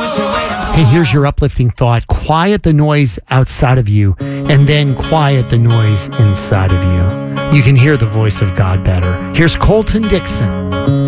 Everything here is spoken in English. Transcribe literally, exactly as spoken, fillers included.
Hey, here's your uplifting thought. Quiet the noise outside of you and then quiet the noise inside of you. You can hear the voice of God better. Here's Colton Dixon.